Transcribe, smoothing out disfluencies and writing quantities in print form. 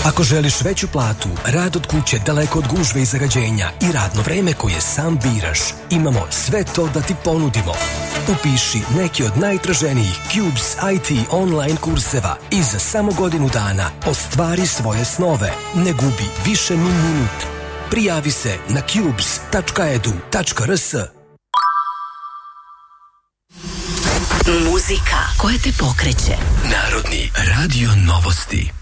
Ako želiš veću platu, rad od kuće daleko od gužve i zagađenja i radno vreme koje sam biraš, imamo sve to da ti ponudimo. Upiši neki od najtraženijih Cubes IT online kurseva i za samo godinu dana ostvari svoje snove. Ne gubi više ni minut. Prijavi se na cubes.edu.rs. Muzika koja te pokreće. Narodni radio novosti.